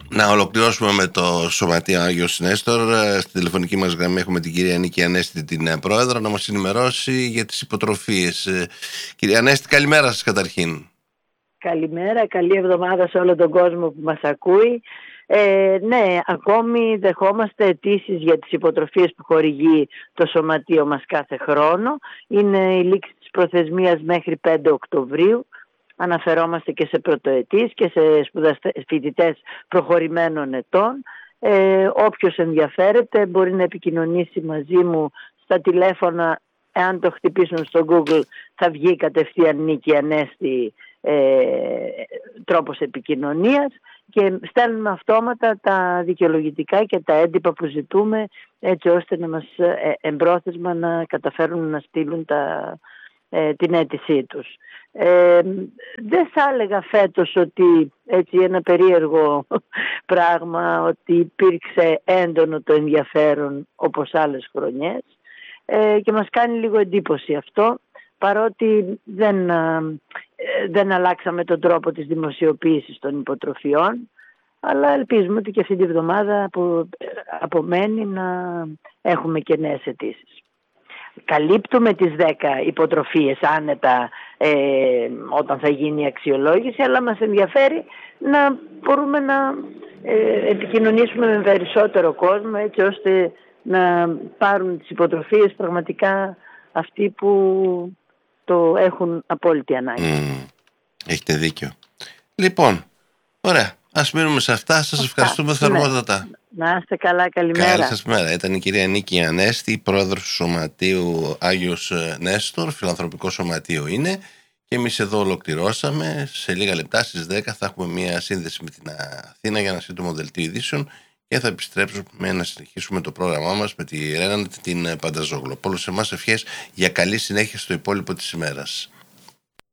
Να ολοκληρώσουμε με το Σωματείο Άγιος Νέστορ. Στη τηλεφωνική μας γραμμή έχουμε την κυρία Νίκη Ανέστη, την πρόεδρο, να μας ενημερώσει για τις υποτροφίες. Κυρία Ανέστη, καλημέρα σας καταρχήν. Καλημέρα, καλή εβδομάδα σε όλο τον κόσμο που μας ακούει. Ναι, ακόμη δεχόμαστε αιτήσεις για τις υποτροφίες που χορηγεί το Σωματείο μας κάθε χρόνο. Είναι η λήξη της προθεσμίας μέχρι 5 Οκτωβρίου. Αναφερόμαστε και σε πρωτοετής και σε φοιτητές προχωρημένων ετών. Όποιος ενδιαφέρεται μπορεί να επικοινωνήσει μαζί μου στα τηλέφωνα. Εάν το χτυπήσουν στο Google θα βγει κατευθείαν Νίκη Ανέστη τρόπος επικοινωνίας, και στέλνουμε αυτόματα τα δικαιολογητικά και τα έντυπα που ζητούμε, έτσι ώστε να μας εμπρόθεσμα να καταφέρουν να στείλουν την αίτησή τους. Δεν θα έλεγα φέτος ότι έτσι ένα περίεργο πράγμα, ότι υπήρξε έντονο το ενδιαφέρον όπως άλλες χρονιές, και μας κάνει λίγο εντύπωση αυτό, παρότι δεν αλλάξαμε τον τρόπο της δημοσιοποίησης των υποτροφιών, αλλά ελπίζουμε ότι και αυτή τη βδομάδα που απομένει να έχουμε και νέες αιτήσεις. Καλύπτουμε τις 10 υποτροφίες άνετα όταν θα γίνει η αξιολόγηση, αλλά μας ενδιαφέρει να μπορούμε να επικοινωνήσουμε με περισσότερο κόσμο, έτσι ώστε να πάρουν τις υποτροφίες πραγματικά αυτοί που το έχουν απόλυτη ανάγκη. Έχετε δίκιο. Λοιπόν, ωραία. Ας μείνουμε σε αυτά. Σας ευχαριστούμε θερμότατα. Να είστε καλά, καλημέρα. Καλή σας μέρα. Ήταν η κυρία Νίκη Ανέστη, πρόεδρος του Σωματείου Άγιος Νέστορ, φιλανθρωπικό σωματείο είναι. Και εμείς εδώ ολοκληρώσαμε. Σε λίγα λεπτά στις 10 θα έχουμε μια σύνδεση με την Αθήνα για ένα σύντομο δελτίο ειδήσεων και θα επιστρέψουμε να συνεχίσουμε το πρόγραμμά μας με τη Ρέναν την Πανταζόγλου. Όλους εμάς ευχές για καλή συνέχεια στο υπόλοιπο της ημέρας.